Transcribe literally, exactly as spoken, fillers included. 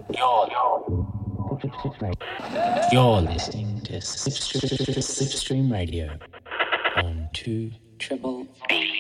You're, you're listening to Slipstream Radio on two triple B.